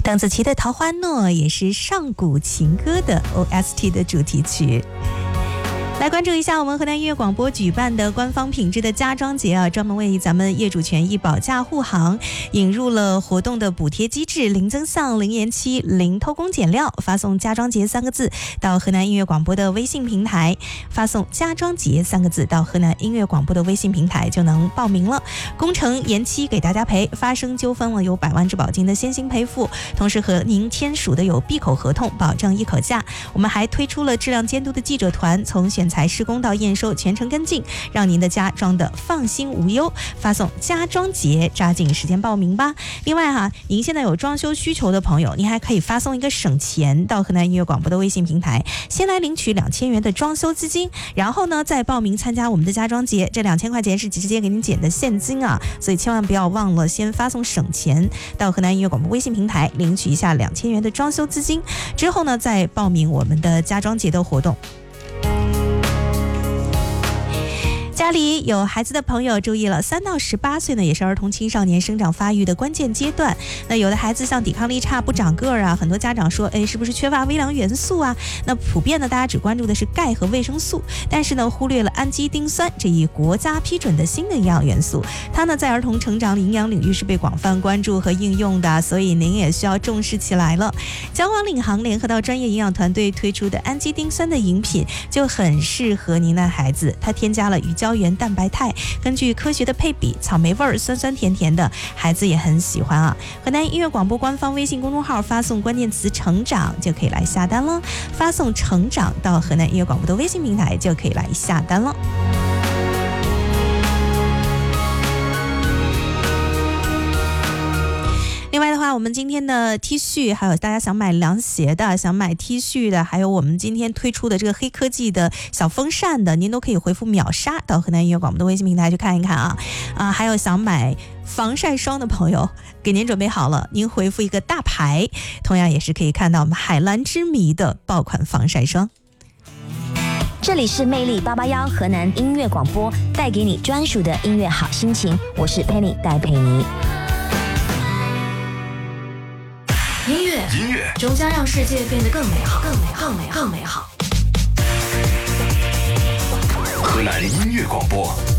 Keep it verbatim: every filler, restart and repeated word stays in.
邓紫棋的《桃花诺》也是上古情歌的 O S T 的主题曲。来关注一下我们河南音乐广播举办的官方品质的家装节啊，专门为咱们业主权益保驾护航引入了活动的补贴机制，零增项、零延期、零偷工减料。发送家装节三个字到河南音乐广播的微信平台，发送家装节三个字到河南音乐广播的微信平台就能报名了。工程延期给大家赔，发生纠纷了有百万质保金的先行赔付，同时和您签署的有闭口合同，保证一口价。我们还推出了质量监督的记者团，从选材施工到验收全程跟进，让您的家装的放心无忧。发送家装节，抓紧时间报名吧。另外哈、啊，您现在有装修需求的朋友，您还可以发送一个省钱到河南音乐广播的微信平台，先来领取两千元的装修资金，然后呢再报名参加我们的家装节。这两千块钱是直接给您减的现金啊，所以千万不要忘了先发送省钱到河南音乐广播微信平台，领取一下两千元的装修资金，之后呢再报名我们的家装节的活动。家里有孩子的朋友注意了，三到十八岁呢也是儿童青少年生长发育的关键阶段。那有的孩子像抵抗力差、不长个儿啊，很多家长说，哎，是不是缺乏微量元素啊？那普遍呢，大家只关注的是钙和维生素，但是呢，忽略了氨基丁酸这一国家批准的新的营养元素。它呢，在儿童成长营养领域是被广泛关注和应用的，所以您也需要重视起来了。江王领航联合到专业营养团队推出的氨基丁酸的饮品，就很适合您的孩子。它添加了鱼胶原蛋白肽，根据科学的配比，草莓味儿酸酸甜甜的，孩子也很喜欢啊。河南音乐广播官方微信公众号发送关键词成长就可以来下单了，发送成长到河南音乐广播的微信平台就可以来下单了。另外的话，我们今天的 T 恤，还有大家想买凉鞋的、想买 T 恤的，还有我们今天推出的这个黑科技的小风扇的，您都可以回复秒杀到河南音乐广播的微信平台去看一看啊啊！还有想买防晒霜的朋友，给您准备好了，您回复一个大牌，同样也是可以看到我们海蓝之谜的爆款防晒霜。 这里是魅力八八幺河南音乐广播，带给你专属的音乐好心情，我是 Penny 戴佩妮。 音乐，音乐终将让世界变得更美好，更美好，更美好，更美好。 河南音乐广播。